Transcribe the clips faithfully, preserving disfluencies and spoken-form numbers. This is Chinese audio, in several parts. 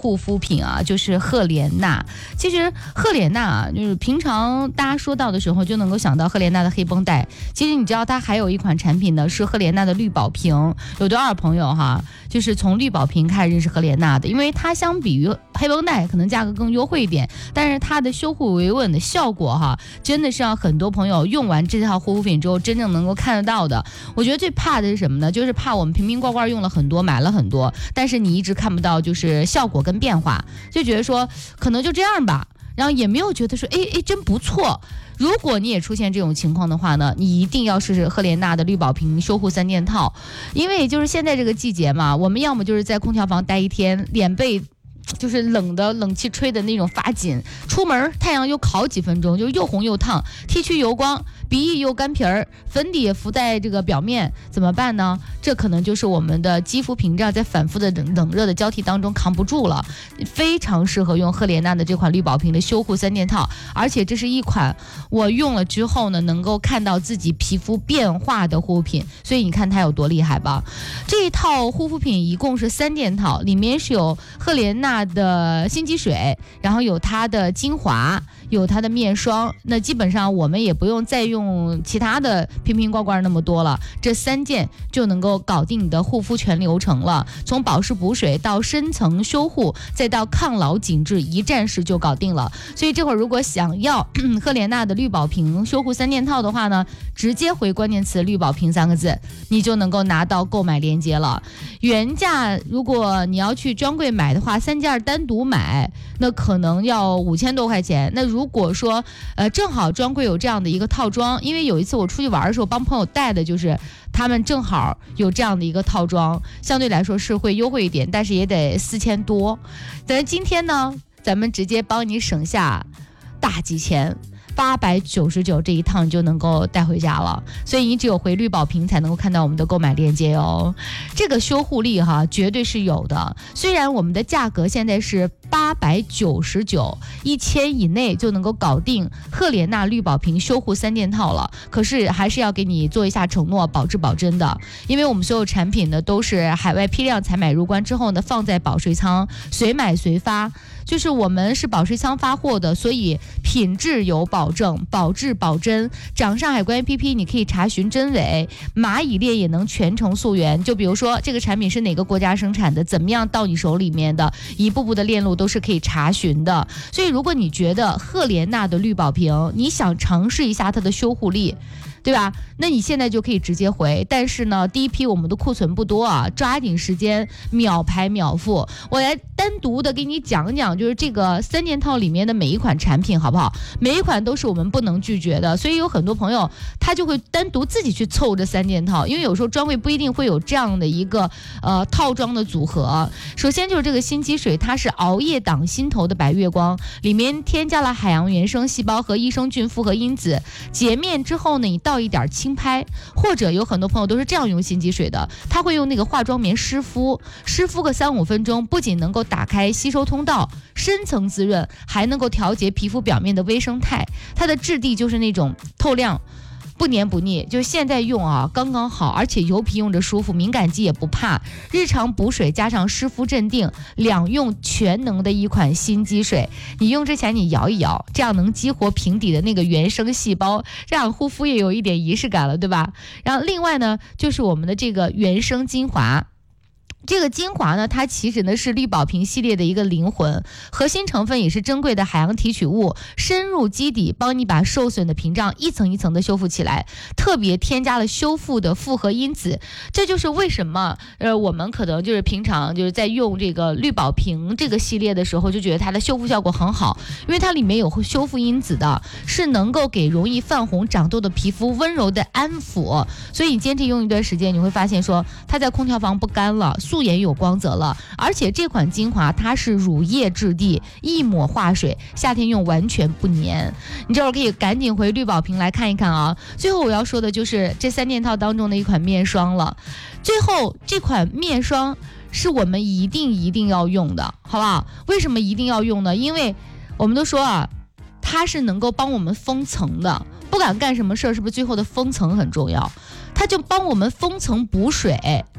护肤品啊，就是赫莲娜。其实赫莲娜啊，就是平常大家说到的时候就能够想到赫莲娜的黑绷带。其实你知道它还有一款产品呢，是赫莲娜的绿宝瓶。有多少朋友哈，就是从绿宝瓶开始认识赫莲娜的，因为它相比于黑绷带可能价格更优惠一点，但是它的修护维稳的效果哈，真的是让很多朋友用完这套护肤品之后真正能够看得到的。我觉得最怕的是什么呢？就是怕我们瓶瓶罐罐用了很多，买了很多，但是你一直看不到就是效果跟变化，就觉得说可能就这样吧，然后也没有觉得说哎哎真不错。如果你也出现这种情况的话呢，你一定要试试赫莲娜的绿宝瓶修护三件套。因为就是现在这个季节嘛，我们要么就是在空调房待一天，脸被就是冷的冷气吹的那种发紧，出门太阳又烤几分钟，就又红又烫，T 区油光，鼻翼又干皮儿，粉底也浮在这个表面，怎么办呢？这可能就是我们的肌肤屏障在反复的冷冷热的交替当中扛不住了，非常适合用赫莲娜的这款绿宝瓶的修护三件套。而且这是一款我用了之后呢，能够看到自己皮肤变化的护肤品，所以你看它有多厉害吧。这一套护肤品一共是三件套，里面是有赫莲娜的心机水，然后有它的精华，有它的面霜。那基本上我们也不用再用其他的瓶瓶罐罐那么多了，这三件就能够搞定你的护肤全流程了，从保湿补水到深层修护，再到抗老紧致，一站式就搞定了。所以这会儿如果想要赫莲娜的绿宝瓶修护三件套的话呢，直接回关键词绿宝瓶三个字，你就能够拿到购买链接了。原价如果你要去专柜买的话，三件单独买那可能要五千多块钱。那如果说呃正好专柜有这样的一个套装，因为有一次我出去玩的时候帮朋友带的，就是他们正好有这样的一个套装，相对来说是会优惠一点，但是也得四千多。但是今天呢，咱们直接帮你省下大几千，八百九十九这一趟就能够带回家了，所以你只有回绿宝瓶才能够看到我们的购买链接哦。这个修护力哈，绝对是有的。虽然我们的价格现在是八百九十九，一千以内就能够搞定赫莲娜绿宝瓶修护三件套了，可是还是要给你做一下承诺，保质保真的。因为我们所有产品呢都是海外批量采买入关之后呢，放在保税仓，随买随发。就是我们是保税仓发货的，所以品质有保证，保质保真。掌上海关 A P P 你可以查询真伪，蚂蚁链也能全程溯源。就比如说这个产品是哪个国家生产的，怎么样到你手里面的，一步步的链路都是可以查询的。所以如果你觉得赫莲娜的绿宝瓶，你想尝试一下它的修护力，对吧？那你现在就可以直接回，但是呢，第一批我们的库存不多啊，抓紧时间秒排秒付。我来单独的给你讲讲，就是这个三件套里面的每一款产品，好不好？每一款都是我们不能拒绝的，所以有很多朋友他就会单独自己去凑这三件套，因为有时候专柜不一定会有这样的一个呃套装的组合。首先就是这个心机水，它是熬夜挡心头的白月光，里面添加了海洋原生细胞和益生菌复合因子，洁面之后呢，你倒一点轻拍，或者有很多朋友都是这样用心机水的，他会用那个化妆棉湿敷，湿敷个三五分钟，不仅能够打开吸收通道，深层滋润，还能够调节皮肤表面的微生态。它的质地就是那种透亮，不黏不腻，就现在用啊刚刚好，而且油皮用着舒服，敏感肌也不怕。日常补水加上湿敷镇定，两用全能的一款心机水。你用之前你摇一摇，这样能激活瓶底的那个原生细胞，这样护肤也有一点仪式感了，对吧？然后另外呢，就是我们的这个原生精华。这个精华呢，它其实呢是绿宝瓶系列的一个灵魂，核心成分也是珍贵的海洋提取物，深入基底，帮你把受损的屏障一层一层的修复起来，特别添加了修复的复合因子。这就是为什么呃我们可能就是平常就是在用这个绿宝瓶这个系列的时候，就觉得它的修复效果很好，因为它里面有修复因子的，是能够给容易泛红长痘的皮肤温柔的安抚。所以你坚持用一段时间，你会发现说它在空调房不干了，素颜有光泽了。而且这款精华它是乳液质地，一抹化水，夏天用完全不粘。你这会儿可以赶紧回绿宝瓶来看一看啊。最后我要说的就是这三件套当中的一款面霜了。最后这款面霜是我们一定一定要用的，好不好？为什么一定要用呢？因为我们都说啊，它是能够帮我们封层的，不管干什么事儿，是不是最后的封层很重要？它就帮我们封层补水。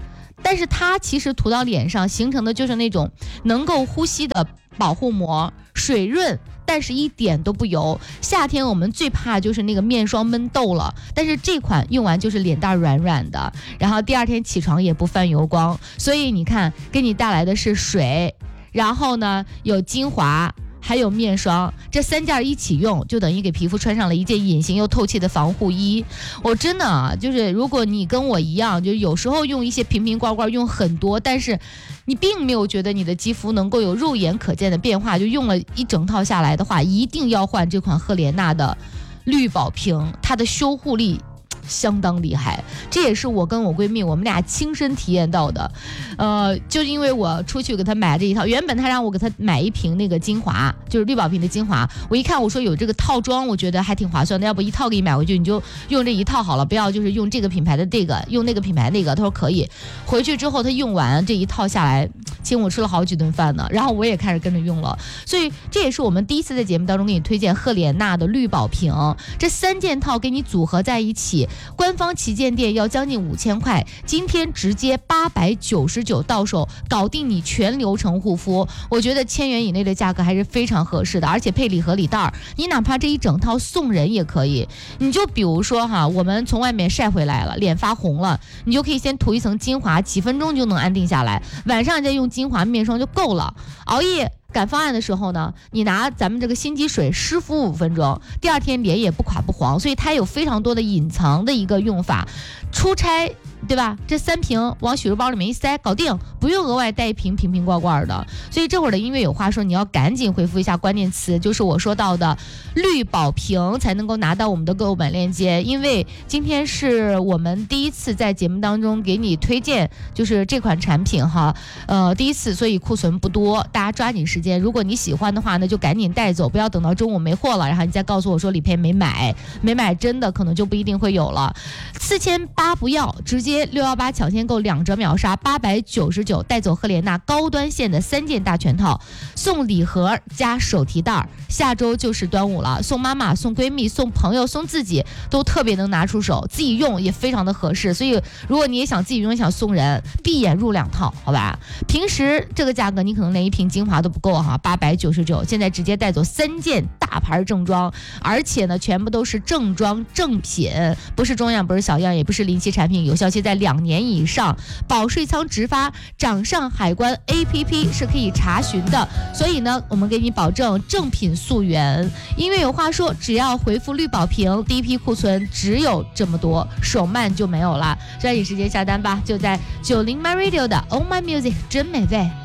但是它其实涂到脸上形成的就是那种能够呼吸的保护膜，水润，但是一点都不油。夏天我们最怕就是那个面霜闷痘了，但是这款用完就是脸蛋软软的，然后第二天起床也不泛油光。所以你看，给你带来的是水，然后呢有精华，还有面霜，这三件一起用，就等于给皮肤穿上了一件隐形又透气的防护衣。我真的啊，就是如果你跟我一样，就有时候用一些瓶瓶罐罐用很多，但是你并没有觉得你的肌肤能够有肉眼可见的变化，就用了一整套下来的话，一定要换这款赫莲娜的绿宝瓶，它的修护力相当厉害，这也是我跟我闺蜜我们俩亲身体验到的。呃，就是因为我出去给她买这一套，原本她让我给她买一瓶那个精华，就是绿宝瓶的精华，我一看我说有这个套装，我觉得还挺划算的，要不一套给你买回去，你就用这一套好了，不要就是用这个品牌的这个，用那个品牌那个。她说可以。回去之后她用完这一套下来，请我吃了好几顿饭呢，然后我也开始跟着用了。所以这也是我们第一次在节目当中给你推荐赫莲娜的绿宝瓶，这三件套给你组合在一起，官方旗舰店要将近五千块，今天直接八百九十九到手，搞定你全流程护肤。我觉得千元以内的价格还是非常合适的，而且配礼盒礼袋，你哪怕这一整套送人也可以。你就比如说哈，我们从外面晒回来了，脸发红了，你就可以先涂一层精华，几分钟就能安定下来，晚上再用精华面霜就够了。熬夜赶方案的时候呢，你拿咱们这个心机水湿敷五分钟，第二天脸也不垮不黄，所以它有非常多的隐藏的一个用法。出差对吧？这三瓶往许多包里面一塞，搞定，不用额外带一瓶瓶瓶罐罐的。所以这会儿的音乐有话说，你要赶紧回复一下关键词，就是我说到的绿宝瓶，才能够拿到我们的购买链接。因为今天是我们第一次在节目当中给你推荐，就是这款产品哈，呃，第一次，所以库存不多，大家抓紧时间。如果你喜欢的话呢，就赶紧带走，不要等到中午没货了，然后你再告诉我说李培没买，没买真的可能就不一定会有了。四千八不要，直接六一八抢先购两折秒杀，八百九十九带走赫莲娜高端线的三件大全套，送礼盒加手提袋。下周就是端午了，送妈妈、送闺蜜、送朋友、送自己都特别能拿出手，自己用也非常的合适。所以如果你也想自己用，想送人，闭眼入两套，好吧？平时这个价格你可能连一瓶精华都不够哈，八百九十九，现在直接带走三件大牌正装，而且呢全部都是正装正品，不是中样，不是小样，也不是临期产品，有效期在两年以上，保税仓直发，掌上海关 A P P 是可以查询的。所以呢，我们给你保证正品溯源。因为有话说，只要回复绿宝瓶，第一批库存只有这么多，手慢就没有了。抓紧时间下单吧，就在九零 My Radio 的 Oh My Music 真美味。